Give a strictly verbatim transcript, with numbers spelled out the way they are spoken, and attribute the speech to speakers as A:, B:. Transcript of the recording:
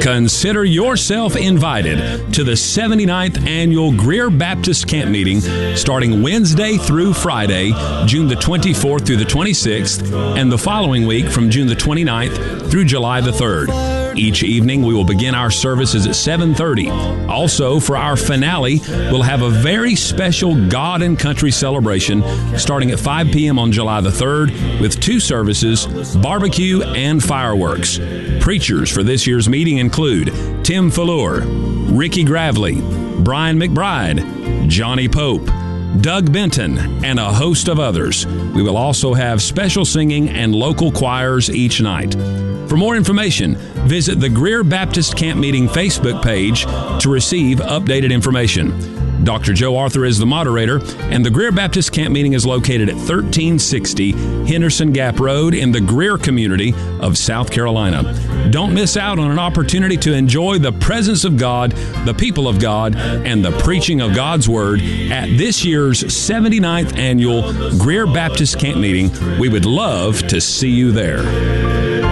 A: Consider yourself invited to the seventy-ninth Annual Greer Baptist Camp Meeting starting Wednesday through Friday, June the twenty-fourth through the twenty-sixth, and the following week from June the twenty-ninth through July the third. Each evening, we will begin our services at seven thirty. Also, for our finale, we'll have a very special God and Country celebration starting at five p.m. on July the third with two services, barbecue and fireworks. Preachers for this year's meeting include Tim Fallure, Ricky Gravely, Brian McBride, Johnny Pope, Doug Benton, and a host of others. We will also have special singing and local choirs each night. For more information, visit the Greer Baptist Camp Meeting Facebook page to receive updated information. Doctor Joe Arthur is the moderator, and the Greer Baptist Camp Meeting is located at thirteen sixty Henderson Gap Road in the Greer community of South Carolina. Don't miss out on an opportunity to enjoy the presence of God, the people of God, and the preaching of God's Word at this year's seventy-ninth Annual Greer Baptist Camp Meeting. We would love to see you there.